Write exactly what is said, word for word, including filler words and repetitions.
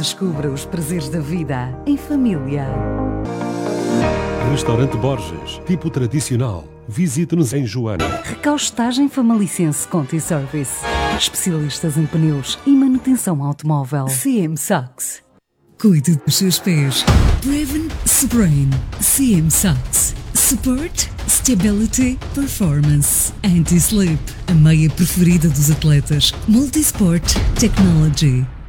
Redescubra os prazeres da vida em família. Restaurante Borges, tipo tradicional. Visite-nos em Joana. Recaustagem Famalicense Conti Service. Especialistas em pneus e manutenção automóvel. C M Sachs. Cuide dos seus pés. Preven Sprain. C M Sachs. Support, Stability, Performance. Anti-Slip. A meia preferida dos atletas. Multisport Technology.